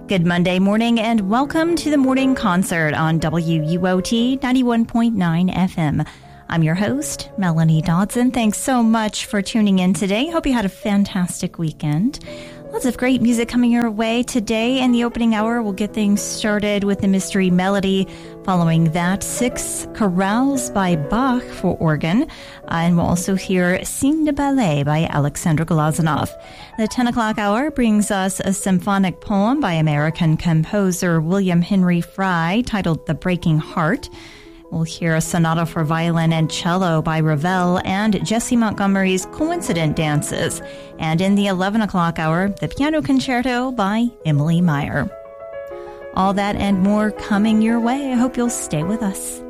Good Monday morning and welcome to the morning concert on WUOT 91.9 FM. I'm your host, Melanie Dodson. Thanks so much for tuning in today. Hope you had a fantastic weekend. Lots of great music coming your way today. In the opening hour, we'll get things started with the Mystery Melody. Following that, 6 chorales by Bach for organ. And we'll also hear Signe de Ballet by Alexander Glazunov. The 10 o'clock hour brings us a symphonic poem by American composer William Henry Fry titled The Breaking Heart. We'll hear a sonata for violin and cello by Ravel and Jessie Montgomery's Coincident Dances. And in the 11 o'clock hour, the piano concerto by Emily Meyer. All that and more coming your way. I hope you'll stay with us.